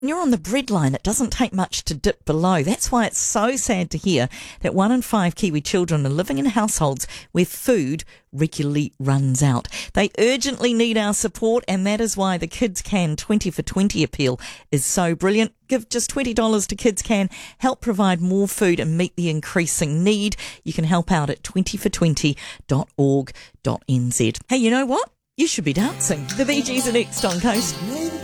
You're on the breadline. It doesn't take much to dip below. That's why it's so sad to hear that 1 in 5 Kiwi children are living in households where food regularly runs out. They urgently need our support, and that is why the Kids Can 20 for 20 appeal is so brilliant. Give just $20 to Kids Can, help provide more food and meet the increasing need. You can help out at 20for20.org.nz. Hey, you know what? You should be dancing. The Bee Gees are next on Coast.